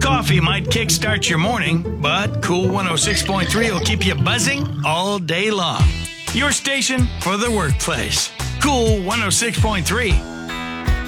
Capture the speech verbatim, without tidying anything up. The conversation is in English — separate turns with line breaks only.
Coffee might kickstart your morning, but Cool one oh six point three will keep you buzzing all day long. Your station for the workplace. Cool one oh six point three.